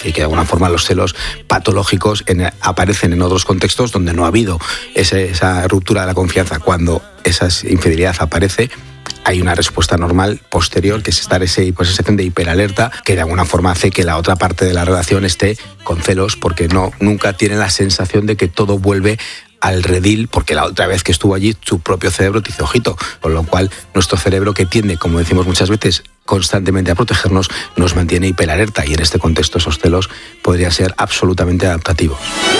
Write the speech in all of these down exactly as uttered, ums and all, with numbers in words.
y que de alguna forma los celos patológicos en, aparecen en otros contextos donde no ha habido ese, esa ruptura de la confianza. Cuando esa infidelidad aparece, hay una respuesta normal posterior, que es estar ese, pues, esa sensación de hiperalerta, que de alguna forma hace que la otra parte de la relación esté con celos, porque no, nunca tiene la sensación de que todo vuelve al redil, porque la otra vez que estuvo allí, su propio cerebro te dice ojito, con lo cual nuestro cerebro, que tiende, como decimos muchas veces, constantemente a protegernos, nos mantiene hiperalerta, y en este contexto esos celos podrían ser absolutamente adaptativos.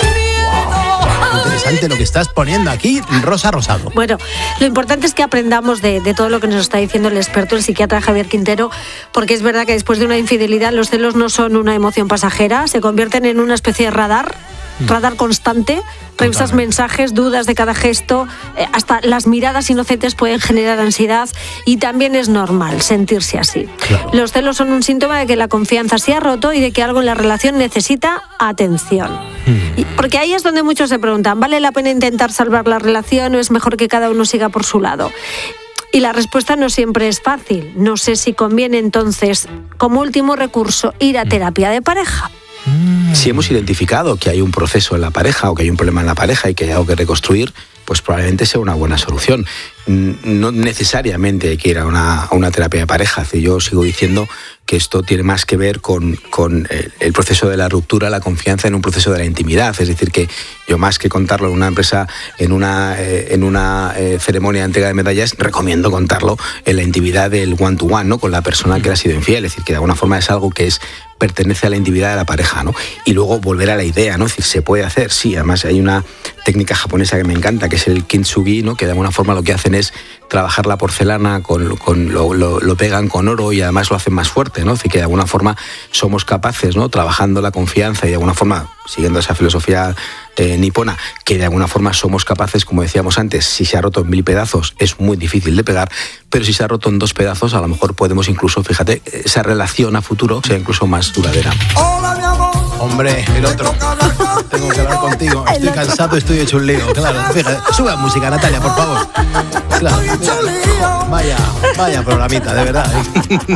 Interesante lo que estás poniendo aquí, Rosa Rosado. Bueno, lo importante es que aprendamos de, de todo lo que nos está diciendo el experto, el psiquiatra Javier Quintero, porque es verdad que después de una infidelidad los celos no son una emoción pasajera, se convierten en una especie de radar, radar constante. Revisas mensajes, dudas de cada gesto, eh, hasta las miradas inocentes pueden generar ansiedad, y también es normal sentirse así. Claro. Los celos son un síntoma de que la confianza se ha roto y de que algo en la relación necesita atención. Hmm. Y porque ahí es donde muchos se preguntan, ¿vale la pena intentar salvar la relación o es mejor que cada uno siga por su lado? Y la respuesta no siempre es fácil. No sé si conviene entonces, como último recurso, ir a terapia de pareja. Si hemos identificado que hay un proceso en la pareja o que hay un problema en la pareja y que hay algo que reconstruir, pues probablemente sea una buena solución. No necesariamente hay que ir a una, a una terapia de pareja. Yo sigo diciendo que esto tiene más que ver con, con el proceso de la ruptura, la confianza en un proceso de la intimidad. Es decir, que yo, más que contarlo en una empresa, en una, eh, en una eh, ceremonia de entrega de medallas, recomiendo contarlo en la intimidad del one-to-one, ¿no? Con la persona que le ha sido infiel. Es decir, que de alguna forma es algo que es pertenece a la intimidad de la pareja, ¿no? Y luego volver a la idea, ¿no? Es decir, ¿se puede hacer? Sí, además hay una técnica japonesa que me encanta, que es el kintsugi, ¿no? Que de alguna forma lo que hacen es trabajar la porcelana, con, con lo, lo, lo pegan con oro y además lo hacen más fuerte, ¿no? Es decir, que de alguna forma somos capaces, ¿no? Trabajando la confianza y de alguna forma, siguiendo esa filosofía eh, nipona, que de alguna forma somos capaces, como decíamos antes, si se ha roto en mil pedazos es muy difícil de pegar, pero si se ha roto en dos pedazos, a lo mejor podemos incluso, fíjate, esa relación a futuro sea incluso más duradera. Hola, mi amor. Hombre, el otro. Tengo que hablar contigo. Estoy cansado, estoy hecho un lío. Claro, fíjate. Sube música, Natalia, por favor. Claro. Vaya, vaya programita, de verdad.